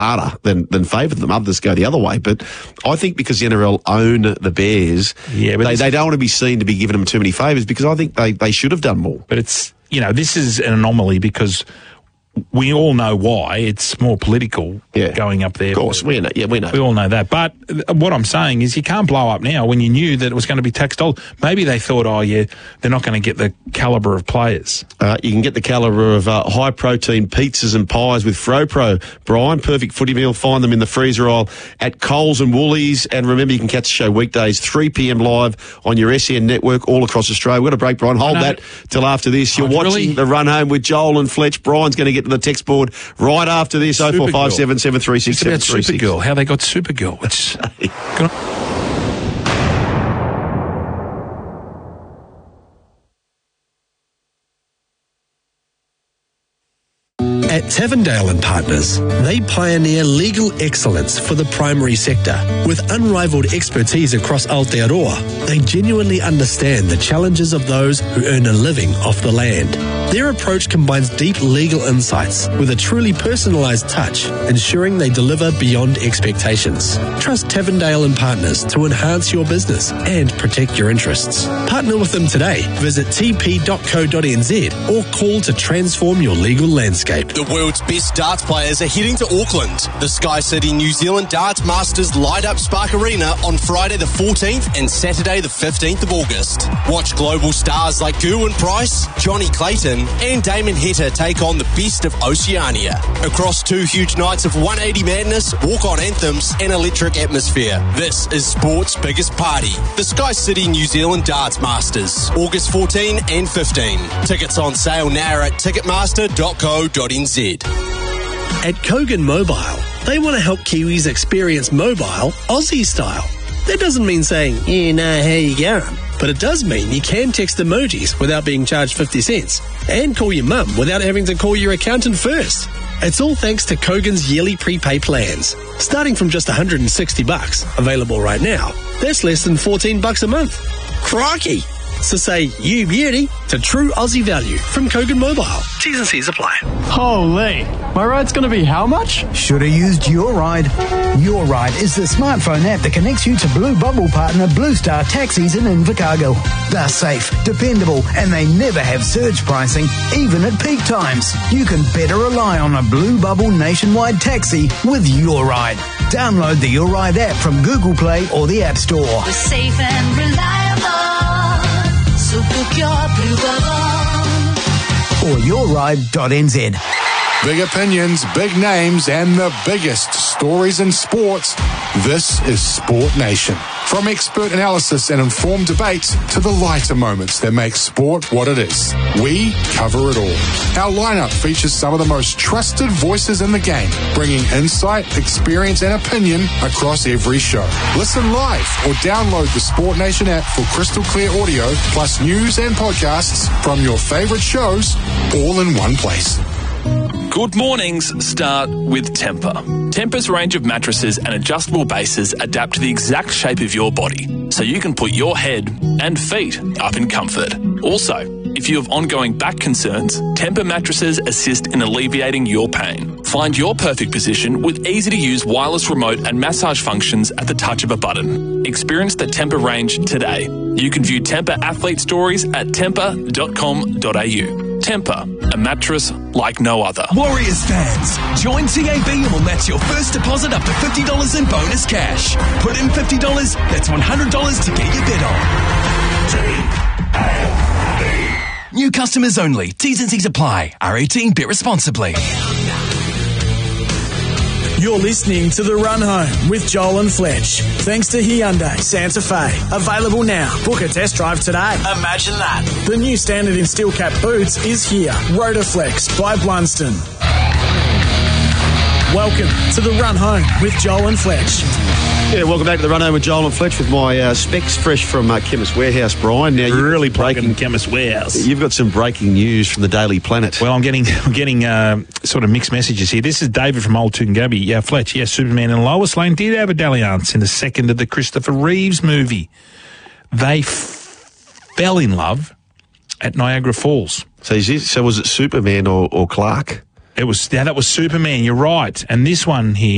harder than favoured them. Others go the other way. But I think because the NRL own the Bears, but they don't want to be seen to be giving them too many favours, because I think they should have done more. But it's, this is an anomaly because we all know why. It's more political going up there. Of course, we know. We all know that. But what I'm saying is you can't blow up now when you knew that it was going to be tax dollars. Maybe they thought, they're not going to get the calibre of players. You can get the calibre of high-protein pizzas and pies with FroPro. Brian, perfect footy meal. Find them in the freezer aisle at Coles and Woolies. And remember, you can catch the show weekdays, 3 p.m. live on your SEN network all across Australia. We've got a break, Brian. Hold that till after this. You're watching The Run Home with Joel and Fletch. Brian's going to get to the text board right after this. 0457 736 736. Supergirl, how they got Supergirl. It's At Tavendale & Partners, they pioneer legal excellence for the primary sector. With unrivaled expertise across Aotearoa, they genuinely understand the challenges of those who earn a living off the land. Their approach combines deep legal insights with a truly personalised touch, ensuring they deliver beyond expectations. Trust Tavendale & Partners to enhance your business and protect your interests. Partner with them today. Visit tp.co.nz or call to transform your legal landscape. The world's best darts players are heading to Auckland. The Sky City New Zealand Darts Masters light up Spark Arena on Friday the 14th and Saturday the 15th of August. Watch global stars like Gerwyn Price, Johnny Clayton and Damon Heta take on the best of Oceania. Across 2 huge nights of 180 madness, walk-on anthems and electric atmosphere. This is sport's biggest party. The Sky City New Zealand Darts Masters, August 14 and 15. Tickets on sale now at ticketmaster.co.nz. At Kogan Mobile, they want to help Kiwis experience mobile Aussie style. That doesn't mean saying, how you going? But it does mean you can text emojis without being charged 50 cents and call your mum without having to call your accountant first. It's all thanks to Kogan's yearly prepay plans. Starting from just $160, available right now, that's less than $14 a month. Crikey! So say you beauty to true Aussie value from Kogan Mobile. T's and C's apply. Holy, my ride's going to be how much? Should have used Your Ride. Your Ride is the smartphone app that connects you to Blue Bubble partner Blue Star Taxis in Invercargill. They're safe, dependable, and they never have surge pricing, even at peak times. You can better rely on a Blue Bubble nationwide taxi with Your Ride. Download the Your Ride app from Google Play or the App Store. We're safe and reliable. So book your Blue Bubble. Or yourride.nz. Big opinions, big names, and the biggest stories in sports. This is Sport Nation. From expert analysis and informed debates to the lighter moments that make sport what it is. We cover it all. Our lineup features some of the most trusted voices in the game, bringing insight, experience, and opinion across every show. Listen live or download the Sport Nation app for crystal clear audio, plus news and podcasts from your favorite shows, all in one place. Good mornings start with Temper. Temper's range of mattresses and adjustable bases adapt to the exact shape of your body, so you can put your head and feet up in comfort. Also, if you have ongoing back concerns, Temper mattresses assist in alleviating your pain. Find your perfect position with easy-to-use wireless remote and massage functions at the touch of a button. Experience the Temper range today. You can view Temper athlete stories at temper.com.au. Temper, a mattress like no other. Warriors fans, join TAB and we'll match your first deposit up to $50 in bonus cash. Put in $50, that's $100 to get your bet on. TAB. New customers only. T's and C's apply. R18, bet responsibly. You're listening to The Run Home with Joel and Fletch. Thanks to Hyundai Santa Fe. Available now. Book a test drive today. Imagine that. The new standard in steel cap boots is here. Rotoflex by Blunston. Welcome to The Run Home with Joel and Fletch. Yeah, welcome back to The Run Home with Joel and Fletch with my specs fresh from Chemist Warehouse, Brian. Now, you're really breaking Chemist Warehouse. You've got some breaking news from the Daily Planet. Well, I'm getting sort of mixed messages here. This is David from Old Toongabbie. Yeah, Fletch, yes, Superman and Lois Lane did have a dalliance in the second of the Christopher Reeves movie. They fell in love at Niagara Falls. So was it Superman or Clark? That was Superman, you're right. And this one here